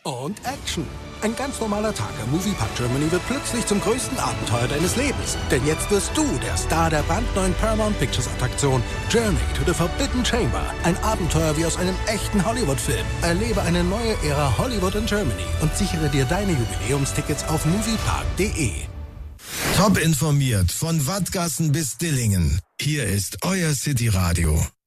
und Action. Ein ganz normaler Tag am Moviepark Germany wird plötzlich zum größten Abenteuer deines Lebens. Denn jetzt wirst du der Star der brandneuen Paramount Pictures Attraktion Journey to the Forbidden Chamber. Ein Abenteuer wie aus einem echten Hollywood-Film. Erlebe eine neue Ära Hollywood in Germany und sichere dir deine Jubiläumstickets auf moviepark.de. Top informiert von Wattgassen bis Dillingen. Hier ist euer City Radio.